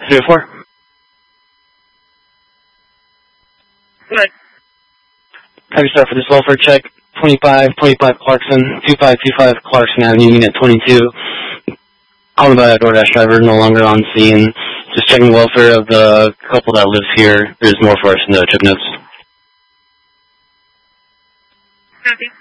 304. Good. Have you start for this welfare check? 2525 Clarkson, 2525 Clarkson Avenue, Unit 22. Calling about a DoorDash driver, no longer on scene. Just checking the welfare of the couple that lives here. There's more for us in the trip notes. Copy.